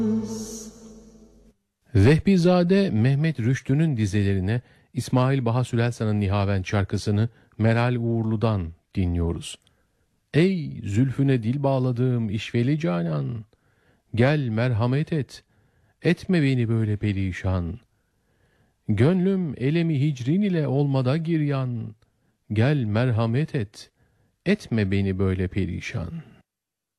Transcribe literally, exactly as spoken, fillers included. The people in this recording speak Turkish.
Vehbizade Mehmet Rüştü'nün dizelerine İsmail Baha Sülelsan'ın Nihavend şarkısını Meral Uğurlu'dan dinliyoruz. Ey zülfüne dil bağladığım işveli canan, gel merhamet et, etme beni böyle perişan. Gönlüm elemi hicrin ile olmada giryan, gel merhamet et, etme beni böyle perişan.